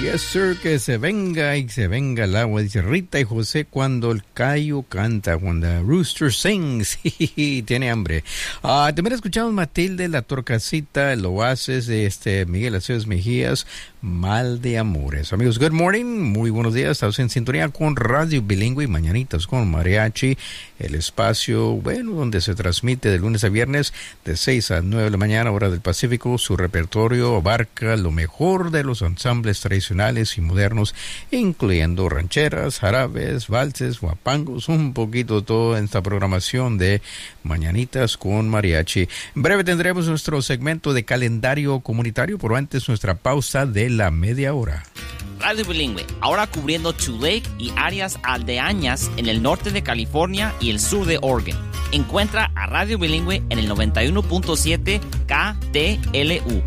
Yes, sir, que se venga y se venga el agua. Dice Rita y José, cuando el gallo canta, cuando the rooster sings. Tiene hambre. También escuchamos Matilde, La Torcasita, el Oasis de Miguel Aceves Mejías, Mal de Amores. Amigos, good morning, muy buenos días. Estamos en sintonía con Radio Bilingüe, Mañanitas con Mariachi, el espacio, bueno, donde se transmite de lunes a viernes de 6 a 9 de la mañana, hora del Pacífico. Su repertorio abarca lo mejor de los ensambles tradicionales y modernos, incluyendo rancheras, jarabes, valses, guapangos, un poquito todo en esta programación de Mañanitas con Mariachi. En breve tendremos nuestro segmento de calendario comunitario, pero antes nuestra pausa de la media hora. Radio Bilingüe, ahora cubriendo Tule y áreas aldeañas en el norte de California y el sur de Oregon. Encuentra a Radio Bilingüe en el 91.7 KTLU.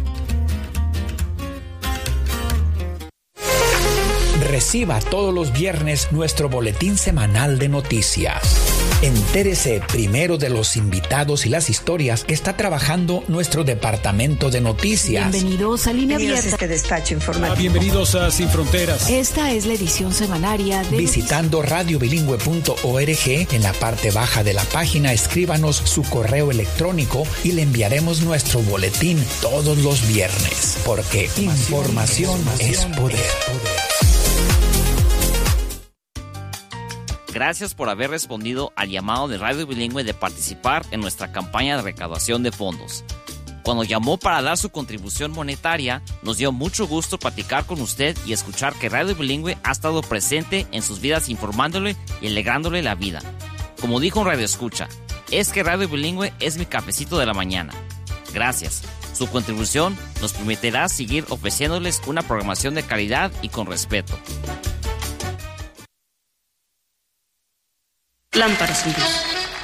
Reciba todos los viernes nuestro boletín semanal de noticias. Entérese primero de los invitados y las historias que está trabajando nuestro departamento de noticias. Bienvenidos a Línea Abierta. Este despacho informativo. Bienvenidos a Sin Fronteras. Esta es la edición semanaria de... Visitando radiobilingüe.org, en la parte baja de la página, escríbanos su correo electrónico y le enviaremos nuestro boletín todos los viernes. Porque información es poder. Gracias por haber respondido al llamado de Radio Bilingüe de participar en nuestra campaña de recaudación de fondos. Cuando llamó para dar su contribución monetaria, nos dio mucho gusto platicar con usted y escuchar que Radio Bilingüe ha estado presente en sus vidas, informándole y alegrándole la vida. Como dijo un radioescucha, es que Radio Bilingüe es mi cafecito de la mañana. Gracias. Su contribución nos permitirá seguir ofreciéndoles una programación de calidad y con respeto. Lámparas en Luz.